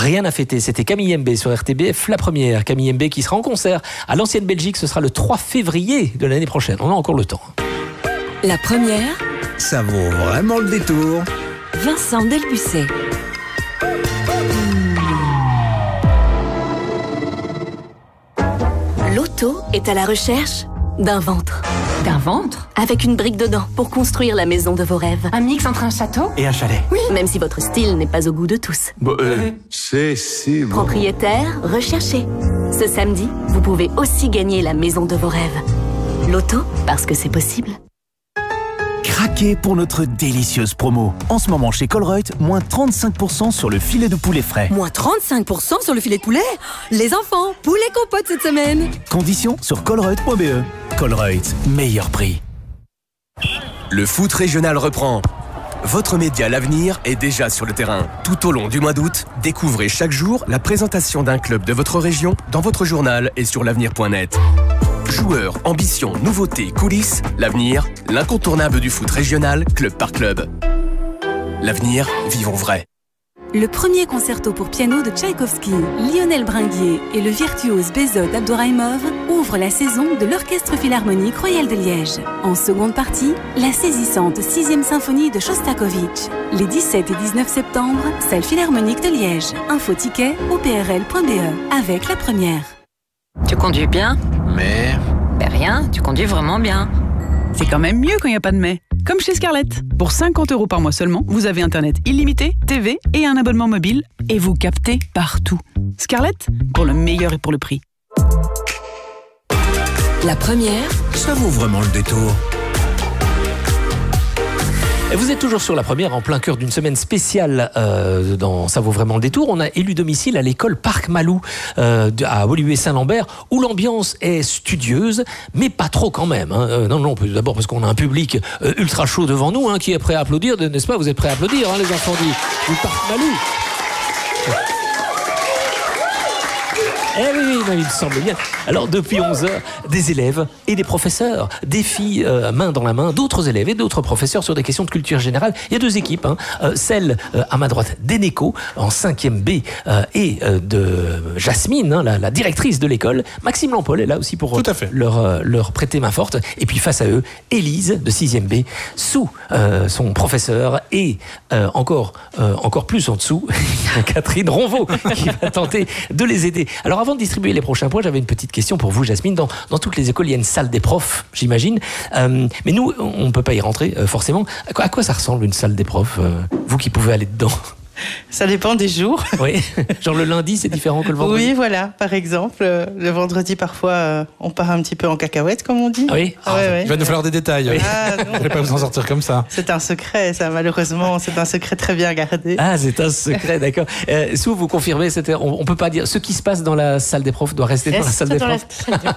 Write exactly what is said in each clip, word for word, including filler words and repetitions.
rien à fêter. C'était Camille M B sur R T B F, la première. Camille M B qui sera en concert à l'Ancienne Belgique. Ce sera le trois février de l'année prochaine. On a encore le temps. La première, ça vaut vraiment le détour. Vincent Delbussé. L'auto est à la recherche d'un ventre. D'un ventre? Avec une brique dedans pour construire la maison de vos rêves. Un mix entre un château et un chalet. Oui. Même si votre style n'est pas au goût de tous. Bon, euh, c'est si bon. Propriétaire, recherché. Ce samedi, vous pouvez aussi gagner la maison de vos rêves. L'auto, parce que c'est possible. Craquez pour notre délicieuse promo. En ce moment chez Colruyt, moins trente-cinq pour cent sur le filet de poulet frais. Moins trente-cinq pour cent sur le filet de poulet? Les enfants, poulet compote cette semaine. Conditions sur colruyt point b e. Colruyt, meilleur prix. Le foot régional reprend. Votre média L'Avenir est déjà sur le terrain. Tout au long du mois d'août, découvrez chaque jour la présentation d'un club de votre région dans votre journal et sur l'avenir point net. Joueurs, ambitions, nouveautés, coulisses, L'Avenir, l'incontournable du foot régional, club par club. L'Avenir, vivons vrai. Le premier concerto pour piano de Tchaïkovski, Lionel Bringuier et le virtuose Bezod Abdouraïmov ouvrent la saison de l'Orchestre Philharmonique Royal de Liège. En seconde partie, la saisissante sixième symphonie de Shostakovich. Les dix-sept et dix-neuf septembre, salle Philharmonique de Liège. Info ticket au p r l point b e avec la première. Tu conduis bien? Mais... Ben rien, tu conduis vraiment bien. C'est quand même mieux quand il n'y a pas de mais. Comme chez Scarlett. Pour cinquante euros par mois seulement, vous avez Internet illimité, T V et un abonnement mobile. Et vous captez partout. Scarlett, pour le meilleur et pour le prix. La première, ça vaut vraiment le détour. Et vous êtes toujours sur la première, en plein cœur d'une semaine spéciale euh, dans Ça vaut vraiment le détour. On a élu domicile à l'école Parc Malou euh, à Woluwe-Saint-Lambert, où l'ambiance est studieuse, mais pas trop quand même. Hein. Euh, non, non, d'abord parce qu'on a un public euh, ultra chaud devant nous, hein, qui est prêt à applaudir, n'est-ce pas? Vous êtes prêts à applaudir, hein, les enfants du, du Parc Malou? Eh oui, oui, il me semble bien. Alors, depuis onze heures, des élèves et des professeurs défient euh, main dans la main d'autres élèves et d'autres professeurs sur des questions de culture générale. Il y a deux équipes, hein. euh, celle euh, à ma droite d'Eneco, en cinquième B, euh, et euh, de Jasmine, hein, la, la directrice de l'école. Maxime Lampol est là aussi pour Tout à fait. Leur, euh, leur prêter main forte. Et puis face à eux, Élise de sixième B, sous euh, son professeur, et euh, encore, euh, encore plus en dessous, Catherine Ronvaux, qui va tenter de les aider. Alors, avant de distribuer les prochains points, j'avais une petite question pour vous, Jasmine. Dans, dans toutes les écoles, il y a une salle des profs, j'imagine. Euh, mais nous, on ne peut pas y rentrer, euh, forcément. À quoi, à quoi ça ressemble, une salle des profs, euh, vous qui pouvez aller dedans? Ça dépend des jours. Oui, genre le lundi, c'est différent que le vendredi. Oui, voilà, par exemple. Le vendredi, parfois, euh, on part un petit peu en cacahuète, comme on dit. Ah oui, ah, ouais, ouais. Il va nous falloir des détails. Oui. Ah, vous n'allez pas vous en sortir comme ça. C'est un secret, ça, malheureusement. C'est un secret très bien gardé. Ah, c'est un secret, d'accord. Euh, Sous, vous confirmez, c'était, on ne peut pas dire ce qui se passe dans la salle des profs doit rester dans la salle des profs.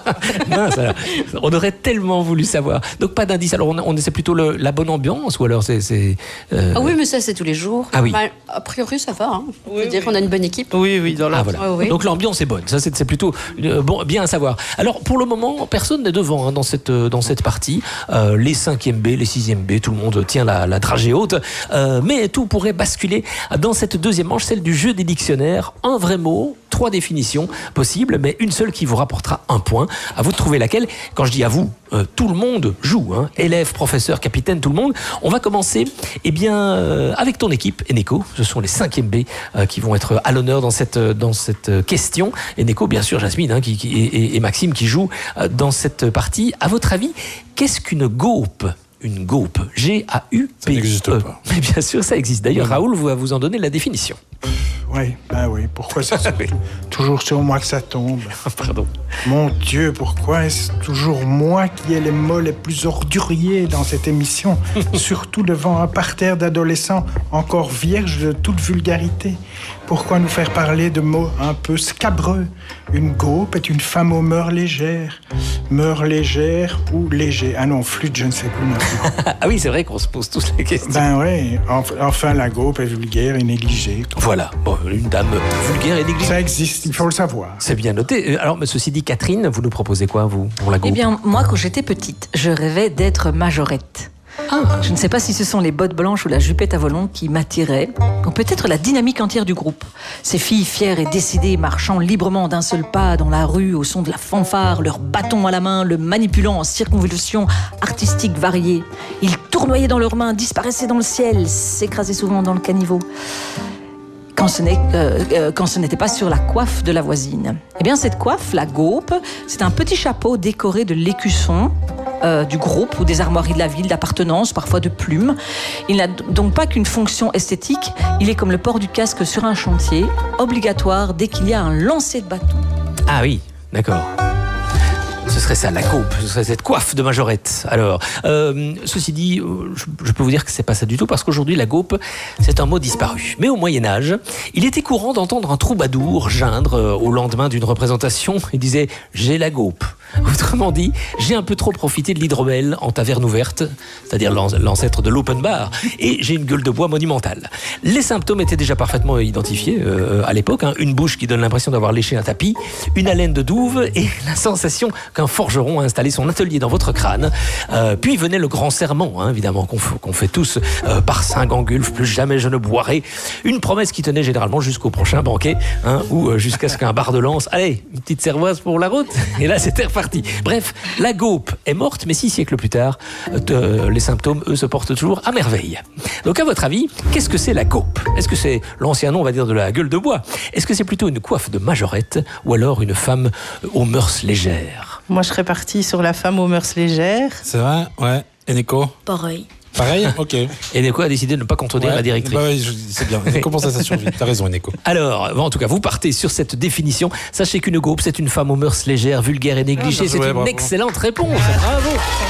Non, ça, on aurait tellement voulu savoir. Donc, pas d'indice. Alors, on, on essaie plutôt le, la bonne ambiance, ou alors c'est... c'est euh... Ah oui, mais ça, c'est tous les jours. Ah oui. Bah, a priori, ça va. Hein. On oui, peut dire oui. qu'on a une bonne équipe. Oui, oui, dans la... Ah, voilà. Ah, oui. Donc l'ambiance est bonne, ça c'est, c'est plutôt euh, bon, bien à savoir. Alors pour le moment, personne n'est devant, hein, dans, cette, euh, dans cette partie. Euh, les cinquième B, les sixième B, tout le monde tient la, la dragée haute. Euh, mais tout pourrait basculer dans cette deuxième manche, celle du jeu des dictionnaires. Un vrai mot, trois définitions possibles, mais une seule qui vous rapportera un point. À vous de trouver laquelle. Quand je dis à vous, euh, tout le monde joue, hein, élèves, professeurs, capitaines, tout le monde. On va commencer eh bien, euh, avec ton équipe, Eneco. Ce sont les cinquième B euh, qui vont être à l'honneur dans cette, dans cette question. Eneco, bien sûr, Jasmine, hein, qui, qui, et, et Maxime qui jouent euh, dans cette partie. À votre avis, qu'est-ce qu'une gaupe? Une gaupe, G A U P E. Ça n'existe pas. Mais bien sûr, ça existe. D'ailleurs, Raoul va vous en donner la définition. Oui, ben oui, pourquoi c'est toujours sur moi que ça tombe? Pardon. Mon Dieu, pourquoi est-ce toujours moi qui ai les mots les plus orduriers dans cette émission? Surtout devant un parterre d'adolescents encore vierges de toute vulgarité. Pourquoi nous faire parler de mots un peu scabreux? Une gaupe est une femme aux mœurs légères. Mœurs légères ou léger? Ah non, flûte, je ne sais plus maintenant. Ah oui, c'est vrai qu'on se pose tous les questions. Ben oui, enfin la gaupe est vulgaire et négligée. Voilà, bon, une dame vulgaire et négligée. Ça existe, il faut le savoir. C'est bien noté. Alors, mais ceci dit, Catherine, vous nous proposez quoi, vous, pour la gaupe? Eh bien, moi, quand j'étais petite, je rêvais d'être majorette. Ah. Je ne sais pas si ce sont les bottes blanches ou la jupette à volants qui m'attiraient, ou peut-être la dynamique entière du groupe. Ces filles fières et décidées, marchant librement d'un seul pas dans la rue au son de la fanfare, leur bâton à la main, le manipulant en circonvolutions artistiques variées. Ils tournoyaient dans leurs mains, disparaissaient dans le ciel, s'écrasaient souvent dans le caniveau. Quand ce, n'est, euh, euh, quand ce n'était pas sur la coiffe de la voisine. Eh bien, cette coiffe, la gaupe, c'est un petit chapeau décoré de l'écusson euh, du groupe ou des armoiries de la ville, d'appartenance, parfois de plumes. Il n'a donc pas qu'une fonction esthétique, il est comme le port du casque sur un chantier, obligatoire dès qu'il y a un lancer de bâton. Ah oui, d'accord. Ce serait ça, la gaupe, ce serait cette coiffe de majorette. Alors, euh, ceci dit, je, je peux vous dire que c'est pas ça du tout, parce qu'aujourd'hui, la gaupe, c'est un mot disparu. Mais au Moyen-Âge, il était courant d'entendre un troubadour geindre euh, au lendemain d'une représentation. Il disait « j'ai la gaupe ». Autrement dit, j'ai un peu trop profité de l'hydromel en taverne ouverte, c'est-à-dire l'ancêtre de l'open bar, et j'ai une gueule de bois monumentale. Les symptômes étaient déjà parfaitement identifiés euh, à l'époque. Hein. Une bouche qui donne l'impression d'avoir léché un tapis, une haleine de douve et la sensation qu'un forgeron a installé son atelier dans votre crâne. Euh, puis venait le grand serment, hein, évidemment, qu'on f- qu'on fait tous, euh, par Saint-Gangulf, plus jamais je ne boirai. Une promesse qui tenait généralement jusqu'au prochain banquet, hein, ou euh, jusqu'à ce qu'un bar de lance, allez, une petite cervoise pour la route, et là c'était reparti. Bref, la gaupe est morte, mais six siècles plus tard, euh, les symptômes, eux, se portent toujours à merveille. Donc, à votre avis, qu'est-ce que c'est la gaupe ? Est-ce que c'est l'ancien nom, on va dire, de la gueule de bois ? Est-ce que c'est plutôt une coiffe de majorette ou alors une femme aux mœurs légères ? Moi, je serais partie sur la femme aux mœurs légères. C'est vrai, ouais. Et Nico ? Pareil. Pareil, ok. Et Neko a décidé de ne pas contredire ouais, la directrice. Bah oui, je, c'est bien. Neko pense à sa survie. T'as raison, Neko. Alors, en tout cas, vous partez sur cette définition. Sachez qu'une gaupe, c'est une femme aux mœurs légères, vulgaires et négligées. Ah, c'est joué, une bravo. Excellente réponse. Bravo.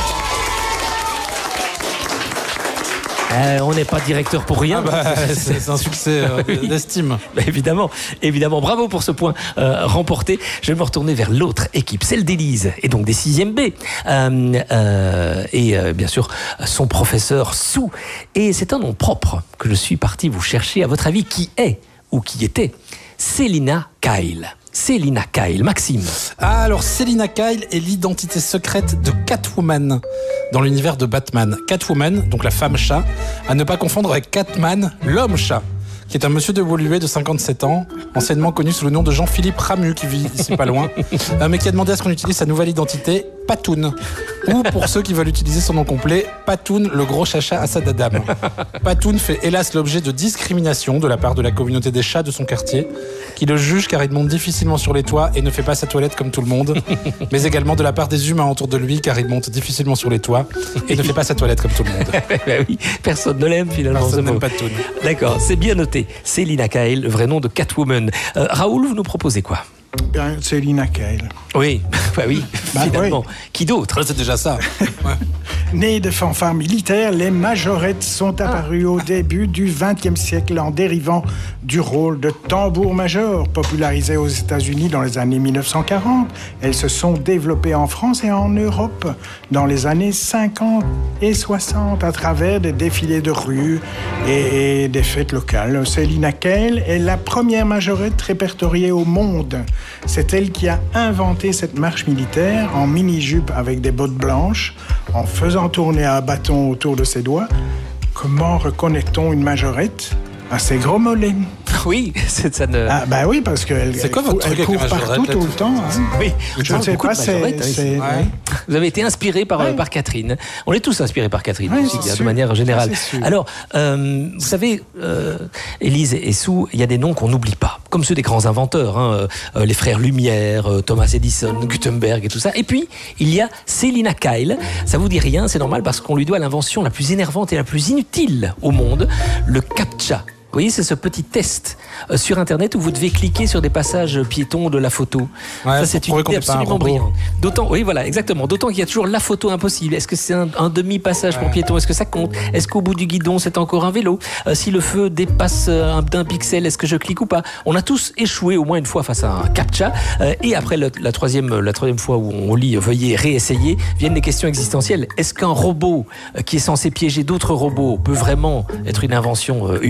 Euh, on n'est pas directeur pour rien. Ah bah, c'est, c'est un succès euh, oui. d'estime. Bah évidemment, évidemment. Bravo pour ce point euh, remporté. Je vais me retourner vers l'autre équipe, celle d'Élise, et donc des sixième B. Euh, euh, et euh, bien sûr, son professeur Sou. Et c'est un nom propre que je suis parti vous chercher. À votre avis, qui est ou qui était Selina Kyle? Selina Kyle, Maxime. Ah, alors Selina Kyle est l'identité secrète de Catwoman dans l'univers de Batman. Catwoman, donc la femme chat, à ne pas confondre avec Catman, l'homme chat, qui est un monsieur de Woluwe de cinquante-sept ans, anciennement connu sous le nom de Jean-Philippe Ramu, qui vit ici pas loin, euh, mais qui a demandé à ce qu'on utilise sa nouvelle identité, Patoun. Ou pour ceux qui veulent utiliser son nom complet, Patoun, le gros chacha Assad Adam. Patoun fait hélas l'objet de discrimination de la part de la communauté des chats de son quartier, qui le juge car il monte difficilement sur les toits et ne fait pas sa toilette comme tout le monde, mais également de la part des humains autour de lui car il monte difficilement sur les toits et ne fait pas sa toilette comme tout le monde. Ben oui, personne ne l'aime finalement. Personne n'aime Patoun. D'accord, c'est bien noté. Selina Kyle, le vrai nom de Catwoman. Euh, Raoul, vous nous proposez quoi ? Bien, Selina Kyle. Oui, bah oui, bah finalement. Oui. Qui d'autre ? C'est déjà ça. Ouais. Nées de fanfares militaires, les majorettes sont apparues ah. au début du vingtième siècle en dérivant du rôle de tambour-major, popularisé aux États-Unis dans les années mille neuf cent quarante. Elles se sont développées en France et en Europe dans les années cinquante et soixante à travers des défilés de rue et, et des fêtes locales. Selina Kyle est la première majorette répertoriée au monde. C'est elle qui a inventé cette marche militaire en mini-jupe avec des bottes blanches, en faisant tourner un bâton autour de ses doigts. Comment reconnaît-on une majorette à ses gros mollets? Oui, c'est ça ne... Ah bah oui, parce qu'elle c'est quoi votre elle truc court partout tout le temps. Hein. Oui, je ne sais pas, c'est... c'est... Ouais. Vous avez été inspiré par, ouais. par Catherine. On est tous inspirés par Catherine, ouais, aussi, de sûr. manière générale. Alors, euh, vous savez, euh, Élise et Sou, il y a des noms qu'on n'oublie pas, comme ceux des grands inventeurs, hein, euh, les frères Lumière, euh, Thomas Edison, Gutenberg et tout ça. Et puis, il y a Selina Kyle. Ça vous dit rien, c'est normal, parce qu'on lui doit l'invention la plus énervante et la plus inutile au monde, le CAPTCHA. Vous voyez, c'est ce petit test euh, sur Internet où vous devez cliquer sur des passages piétons de la photo. Ouais, ça, c'est une idée absolument brillante. D'autant, oui, voilà, exactement. D'autant qu'il y a toujours la photo impossible. Est-ce que c'est un, un demi-passage ouais. pour piétons? Est-ce que ça compte? Est-ce qu'au bout du guidon, c'est encore un vélo? euh, Si le feu dépasse euh, un, d'un pixel, est-ce que je clique ou pas? On a tous échoué au moins une fois face à un CAPTCHA. Euh, et après, le, la, troisième, la troisième fois où on lit « Veuillez réessayer », viennent les questions existentielles. Est-ce qu'un robot euh, qui est censé piéger d'autres robots peut vraiment être une invention euh, humaine?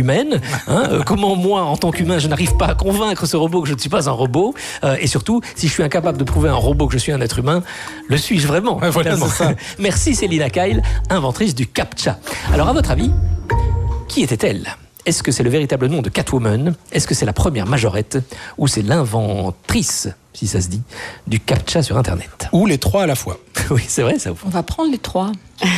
Hein, euh, comment moi, en tant qu'humain, je n'arrive pas à convaincre ce robot que je ne suis pas un robot, euh, et surtout, si je suis incapable de prouver à un robot que je suis un être humain, le suis-je vraiment? Ouais, voilà, c'est ça. Merci Selina Kyle, inventrice du CAPTCHA. Alors à votre avis, qui était-elle? Est-ce que c'est le véritable nom de Catwoman? Est-ce que c'est la première majorette? Ou c'est l'inventrice, si ça se dit, du CAPTCHA sur Internet? Ou les trois à la fois. Oui, c'est vrai, ça. On va prendre les trois.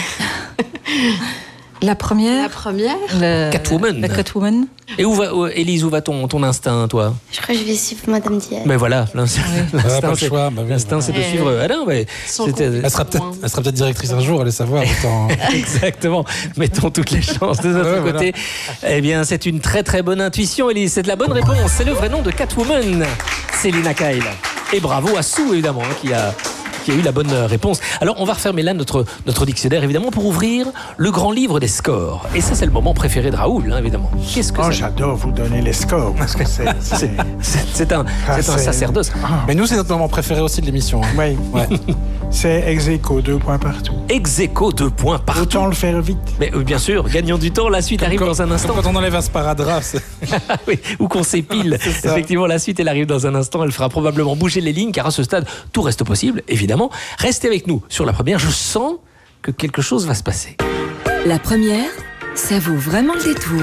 La première. La première. Le, Catwoman. La Catwoman. Et où va, où, Élise, où va ton, ton instinct, toi? Je crois que je vais suivre Madame Diaz. Mais voilà, l'instinct, Ah, pas l'instinct, le c'est, choix, bah oui, l'instinct, c'est de voilà. suivre. Ah non, mais c'était- Elle sera peut-être elle sera peut-être directrice un jour, allez savoir. Autant... Exactement. Mettons toutes les chances de notre Ouais, côté. Eh bien, c'est une très très bonne intuition, Élise. C'est de la bonne réponse. C'est le vrai nom de Catwoman, Selina Kyle. Et bravo à Sue, évidemment, hein, qui a qui a eu la bonne réponse. Alors, on va refermer là notre, notre dictionnaire, évidemment, pour ouvrir le grand livre des scores. Et ça, c'est le moment préféré de Raoul, hein, évidemment. Qu'est-ce que Oh, ça... j'adore vous donner les scores, parce que c'est... C'est, c'est- c'est- c'est un, Ah, c'est un c'est- sacerdoce. Ah. Mais nous, c'est notre moment préféré aussi de l'émission. Hein. Oui, Ouais. c'est ex aequo, deux points partout. Ex aequo, deux points partout. Autant le faire vite. Mais euh, bien sûr, gagnons du temps. La suite arrive Comme dans un quand- instant. Quand on enlève un sparadrap, c'est... Oui, ou qu'on s'épile. C'est ça. Effectivement, la suite, elle arrive dans un instant. Elle fera probablement bouger les lignes, car à ce stade, tout reste possible, évidemment. Restez avec nous sur la première. Je sens que quelque chose va se passer. La première, ça vaut vraiment le détour.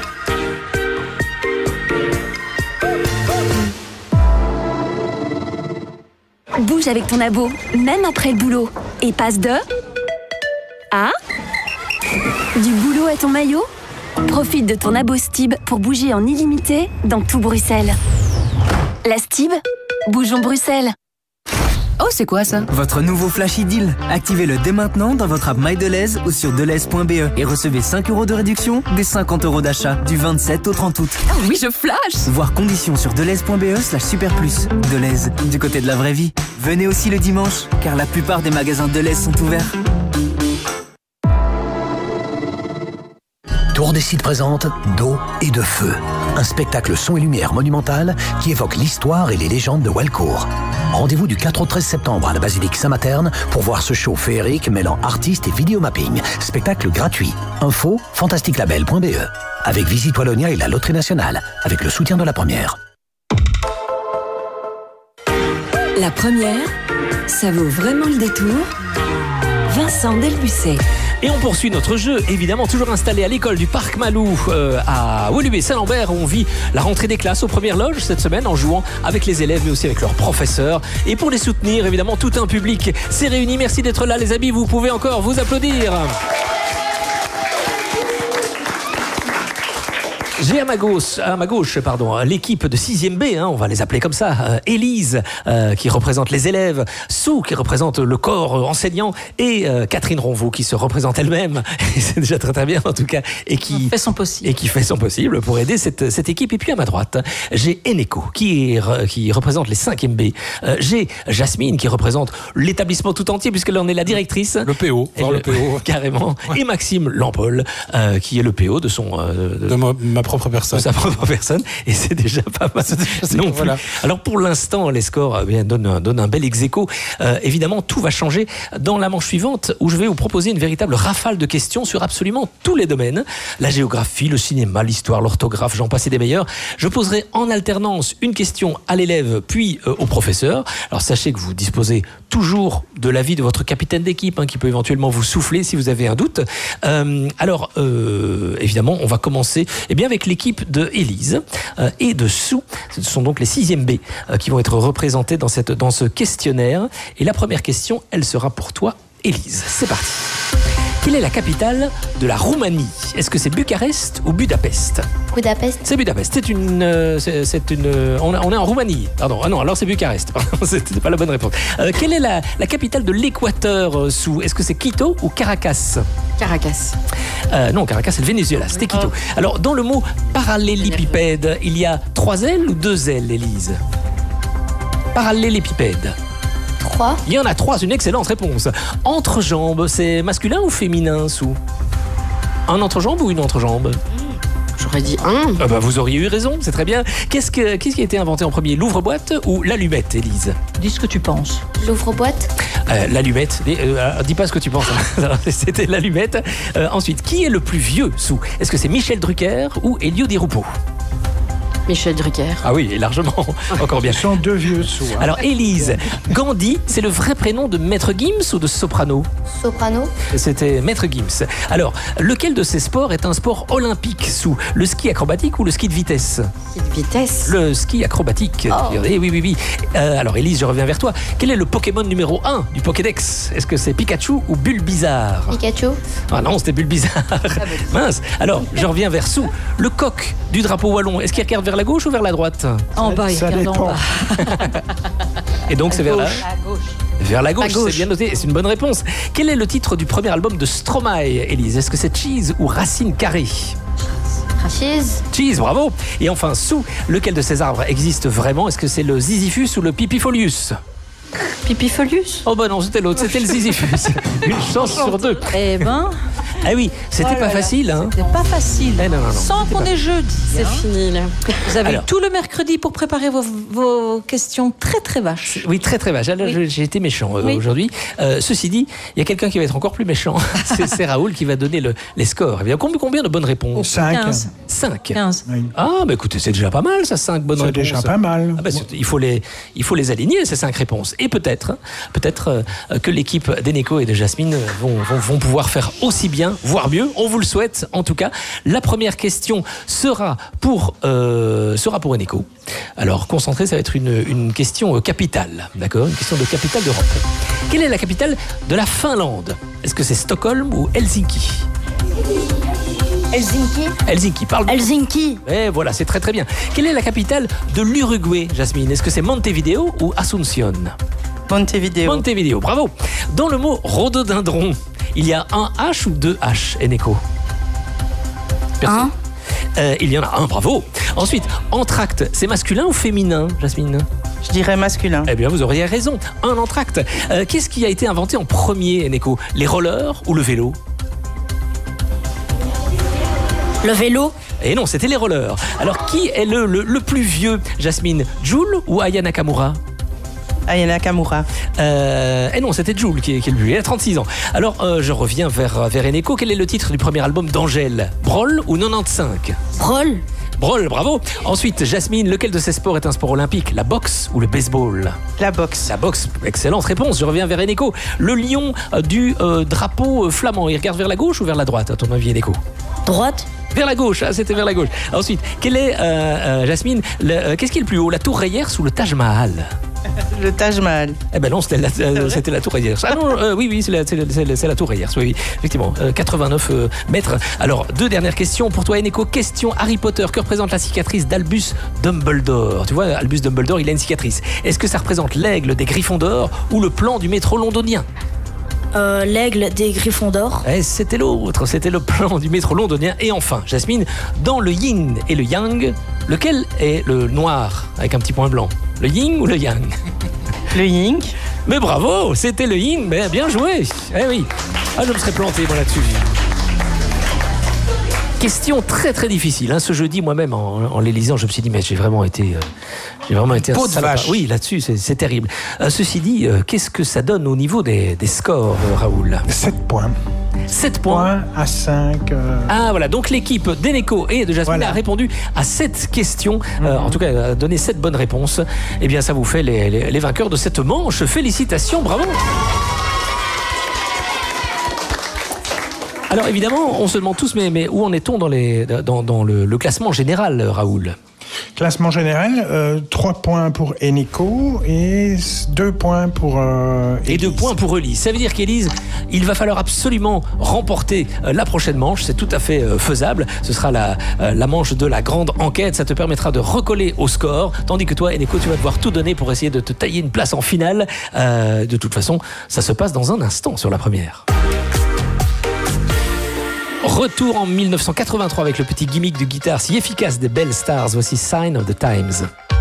Bouge avec ton abo, même après le boulot. Et passe de... à... du boulot à ton maillot. Profite de ton abo Stib pour bouger en illimité dans tout Bruxelles. La Stib, bougeons Bruxelles. Oh, c'est quoi ça? Votre nouveau Flashy Deal. Activez-le dès maintenant dans votre app MyDeleuze ou sur deleuze point b e et recevez cinq euros de réduction des cinquante euros d'achat du vingt-sept au trente août. Oh oui, je flash! Voir conditions sur deleuze point b e slash super plus. Deleuze, du côté de la vraie vie. Venez aussi le dimanche, car la plupart des magasins Deleuze sont ouverts. Tour des Sites présente D'eau et de feu. Un spectacle son et lumière monumental qui évoque l'histoire et les légendes de Walcourt. Rendez-vous du quatre au treize septembre à la basilique Saint-Materne pour voir ce show féerique mêlant artistes et vidéomapping. Spectacle gratuit. Info fantasticlabel point b e. Avec Visite Wallonia et la Loterie Nationale. Avec le soutien de la première. La première, ça vaut vraiment le détour. Vincent Delbussé. Et on poursuit notre jeu, évidemment toujours installé à l'école du Parc Malou euh, à Woluwe-Saint-Lambert, où on vit la rentrée des classes aux premières loges cette semaine en jouant avec les élèves mais aussi avec leurs professeurs. Et pour les soutenir, évidemment, tout un public s'est réuni. Merci d'être là, les amis. Vous pouvez encore vous applaudir. J'ai à ma gauche, à ma gauche pardon, l'équipe de sixième B, hein, on va les appeler comme ça. Euh, Élise, euh, qui représente les élèves, Sue, qui représente le corps euh, enseignant, et euh, Catherine Ronvaux, qui se représente elle-même, et c'est déjà très très bien en tout cas, et qui fait son possible, et qui fait son possible pour aider cette, cette équipe. Et puis à ma droite, j'ai Eneko, qui, est, qui représente les cinquième B. Euh, j'ai Jasmine, qui représente l'établissement tout entier, puisqu'elle en est la directrice. Le P O, voir le, le P O. Carrément. Ouais. Et Maxime Lampol, euh, qui est le P O de son... Euh, de, de ma, ma propre personne. De sa propre personne, et c'est déjà pas mal. Non plus. Voilà. Alors pour l'instant, les scores eh bien, donnent, donnent un bel ex-aequo. Euh, évidemment, tout va changer dans la manche suivante, où je vais vous proposer une véritable rafale de questions sur absolument tous les domaines. La géographie, le cinéma, l'histoire, l'orthographe, j'en passe et des meilleurs. Je poserai en alternance une question à l'élève, puis euh, au professeur. Alors sachez que vous disposez toujours de l'avis de votre capitaine d'équipe, hein, qui peut éventuellement vous souffler si vous avez un doute. Euh, alors, euh, évidemment, on va commencer eh bien, avec l'équipe de Élise euh, et de Sue. Ce sont donc les sixième B euh, qui vont être représentés dans, cette, dans ce questionnaire. Et la première question, elle sera pour toi, Élise. C'est parti. Quelle est la capitale de la Roumanie? Est-ce que c'est Bucarest ou Budapest? Budapest. C'est Budapest. C'est une, euh, c'est, c'est une. Euh, on, on est en Roumanie. Pardon. Ah non, alors c'est Bucarest. Pardon, c'était pas la bonne réponse. Euh, quelle est la, la capitale de l'Équateur, euh, Sue? Est-ce que c'est Quito ou Caracas? Caracas. Euh, non, Caracas, c'est le Venezuela. C'était Quito. Oh. Alors, dans le mot parallélépipède, il y a trois ailes ou deux ailes, Élise? Parallélépipède. Trois. Il y en a trois, c'est une excellente réponse. Entrejambe, c'est masculin ou féminin, Sue? Un entrejambe ou une entrejambe? J'aurais dit un. Ah bah, vous auriez eu raison, c'est très bien. Qu'est-ce, que, qu'est-ce qui a été inventé en premier, l'ouvre-boîte ou l'allumette, Élise? Dis ce que tu penses. L'ouvre-boîte. euh, L'allumette. Euh, dis pas ce que tu penses. Hein. C'était l'allumette. Euh, ensuite, qui est le plus vieux sous? Est-ce que c'est Michel Drucker ou Elio Di Rupo? Michel Drucker. Ah oui, et largement, encore bien. Ce sont deux vieux sous. Hein. Alors, Élise, Gandhi, c'est le vrai prénom de Maître Gims ou de Soprano? Soprano. C'était Maître Gims. Alors, lequel de ces sports est un sport olympique sous le ski acrobatique ou le ski de vitesse? Ski de vitesse. Le ski acrobatique. Oh. Eh oui, oui, oui. Euh, alors, Élise, je reviens vers toi. Quel est le Pokémon numéro un du Pokédex? Est-ce que c'est Pikachu ou Bulbizarre? Pikachu. Ah non, c'était Bulbizarre. Mince. Alors, je reviens vers Sou. Le coq du drapeau wallon, est-ce qu'il regarde vers la gauche ou vers la droite? En bas, il regarde en bas. Et donc, c'est vers la... À gauche. Vers la gauche, À gauche. c'est bien noté, c'est une bonne réponse. Quel est le titre du premier album de Stromae, Élise? Est-ce que c'est Cheese ou Racine Carrée? Cheese. Cheese, bravo. Et enfin, Sou, lequel de ces arbres existe vraiment? Est-ce que c'est le Ziziphus ou le Pipifolius? Pipifolius. Oh bah non, c'était l'autre, c'était le Ziziphus. Une chance sur deux. Eh ben, Ah oui, c'était Oh là pas là. facile, hein. c'est pas facile. Eh non, non, non, Sans c'était qu'on pas- ait jeudi. C'est hein. fini là. Vous avez Alors. tout le mercredi pour préparer vos, vos questions très très vaches. Oui, très très vache. Alors, Oui. je- J'ai été méchant euh, Oui. aujourd'hui. Euh, ceci dit, il y a quelqu'un qui va être encore plus méchant. C'est c'est Raoul qui va donner le- les scores. Eh bien, combien, combien de bonnes réponses? Cinq. quinze. cinq. quinze. Oui. Ah, bah écoutez, c'est déjà pas mal, ça, cinq bonnes C'est réponses. déjà pas mal. Ah bah, c'est- il, faut les, il faut les aligner, ces cinq réponses. Et peut-être peut-être euh, que l'équipe d'Eneco et de Jasmine vont, vont, vont pouvoir faire aussi bien, voire mieux. On vous le souhaite, en tout cas. La première question sera pour, euh, sera pour Eneco. Alors, concentré, ça va être une, une question euh, capitale, d'accord? Une question de capitale d'Europe. Quelle est la capitale de la Finlande? Est-ce que c'est Stockholm ou Helsinki? Helsinki. Helsinki, parle. Helsinki. Eh voilà, c'est très très bien. Quelle est la capitale de l'Uruguay, Jasmine? Est-ce que c'est Montevideo ou Asunción? Montevideo. Montevideo, bravo. Dans le mot rhododendron, il y a un H ou deux H, Eneco? Un. Euh, il y en a un, bravo. Ensuite, entracte, c'est masculin ou féminin, Jasmine? Je dirais masculin. Eh bien, vous auriez raison, un entracte. Euh, Qu'est-ce qui a été inventé en premier, Eneco? Les rollers ou le vélo? Le vélo. Eh non, c'était les rollers. Alors, qui est le, le, le plus vieux, Jasmine? Joule ou Aya Nakamura? Aya Nakamura. Euh, eh non, c'était Joule qui est, qui est le plus vieux. Il a trente-six ans. Alors, euh, je reviens vers, vers Eneco. Quel est le titre du premier album d'Angèle? Brol ou quatre-vingt-quinze? Brol. Brol, bravo. Ensuite, Jasmine, lequel de ces sports est un sport olympique? La boxe ou le baseball? La boxe. La boxe, excellente réponse. Je reviens vers Eneco. Le lion euh, du euh, drapeau euh, flamand, il regarde vers la gauche ou vers la droite, à ton avis, Eneco? Droite. Vers la gauche, ah, c'était vers la gauche. Ensuite, quel est, euh, euh, Jasmine, le- euh, qu'est-ce qui est le plus haut? La tour Rayère ou le Taj Mahal? Le Taj Mahal. Eh ben non, c'était la, euh, c'était la tour Rayère. Ah non, euh, oui, oui, c'est la, c'est la- c'est la- c'est la tour Rayère. Oui, oui, effectivement, euh, quatre-vingt-neuf euh, mètres. Alors, deux dernières questions pour toi, Eneco. Question Harry Potter. Que représente la cicatrice d'Albus Dumbledore? Tu vois, Albus Dumbledore, il a une cicatrice. Est-ce que ça représente l'aigle des Gryffondors ou le plan du métro londonien? Euh, L'aigle des Gryffondors. Eh, c'était l'autre, c'était le plan du métro londonien. Et enfin, Jasmine, dans le yin et le yang, lequel est le noir avec un petit point blanc? Le yin ou le yang? Le yin. Mais bravo, c'était le yin, mais bien joué. Eh oui. Ah, je me serais planté moi là-dessus. Question très très difficile. Hein. Ce jeudi, moi-même, en, en les lisant, je me suis dit, mais j'ai vraiment été, euh, j'ai vraiment été un Peau de salopard. vache. Oui, là-dessus, c'est, c'est terrible. Euh, ceci dit, euh, qu'est-ce que ça donne au niveau des, des scores, euh, Raoul? sept points. sept points. Point à cinq. euh, Ah voilà, donc l'équipe d'Eneco et de Jasmine Voilà. a répondu à sept questions, euh, en tout cas a donné sept bonnes réponses. Eh bien ça vous fait les, les- les vainqueurs de cette manche. Félicitations, bravo. Alors évidemment, on se demande tous, mais, mais où en est-on dans, les, dans, dans le, le classement général, Raoul? Classement général, euh, trois points pour Eneco et deux points pour euh, Et deux Élise. points pour Elise. Ça veut dire qu'Élise, il va falloir absolument remporter euh, la prochaine manche. C'est tout à fait euh, faisable. Ce sera la, euh, la manche de la grande enquête. Ça te permettra de recoller au score. Tandis que toi, Eneco, tu vas devoir tout donner pour essayer de te tailler une place en finale. Euh, de toute façon, ça se passe dans un instant sur la première. Retour en mille neuf cent quatre-vingt-trois avec le petit gimmick de guitare si efficace des Bell Stars. Voici Sign of the Times.